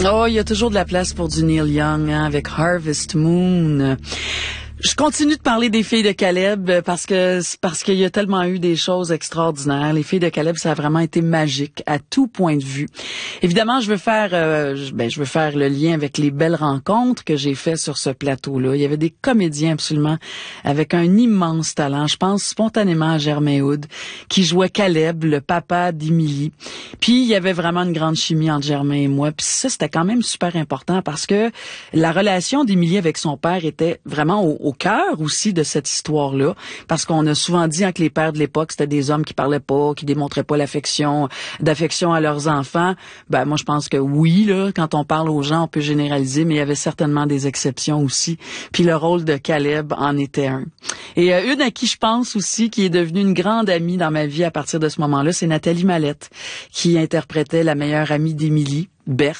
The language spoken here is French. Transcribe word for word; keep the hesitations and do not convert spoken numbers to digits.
Oh, il y a toujours de la place pour du Neil Young, hein, avec Harvest Moon. Je continue de parler des filles de Caleb parce que parce qu'il y a tellement eu des choses extraordinaires. Les filles de Caleb, ça a vraiment été magique à tout point de vue. Évidemment, je veux faire euh, ben je veux faire le lien avec les belles rencontres que j'ai fait sur ce plateau-là. Il y avait des comédiens absolument avec un immense talent. Je pense spontanément à Germain Hood qui jouait Caleb, le papa d'Émilie. Puis il y avait vraiment une grande chimie entre Germain et moi. Puis ça, c'était quand même super important parce que la relation d'Émilie avec son père était vraiment au, au au cœur aussi de cette histoire-là, parce qu'on a souvent dit hein, que les pères de l'époque, c'était des hommes qui parlaient pas, qui démontraient pas l'affection, d'affection à leurs enfants. Ben moi, je pense que oui, là, quand on parle aux gens, on peut généraliser, mais il y avait certainement des exceptions aussi. Puis le rôle de Caleb en était un. Et euh, une à qui je pense aussi, qui est devenue une grande amie dans ma vie à partir de ce moment-là, c'est Nathalie Mallette, qui interprétait la meilleure amie d'Émilie, Berthe.